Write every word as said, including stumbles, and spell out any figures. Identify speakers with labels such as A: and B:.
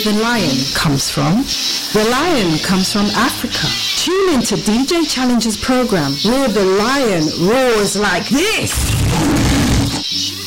A: the lion comes from? The lion comes from Africa. Tune into D J Challenge's program where the lion roars like this.